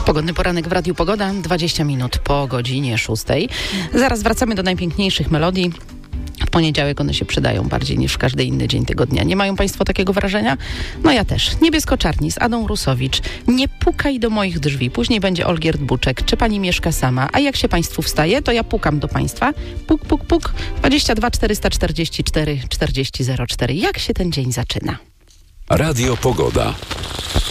Pogodny poranek w Radiu Pogoda, 20 minut po godzinie 6. Zaraz wracamy do najpiękniejszych melodii. W poniedziałek one się przydają bardziej niż w każdy inny dzień tego dnia. Nie mają Państwo takiego wrażenia? No ja też. Niebiesko-czarni z Adą Rusowicz. Nie pukaj do moich drzwi. Później będzie Olgierd Buczek. Czy pani mieszka sama? A jak się Państwu wstaje, to ja pukam do Państwa. Puk, puk, puk. 22 444 40 04. Jak się ten dzień zaczyna? Radio Pogoda.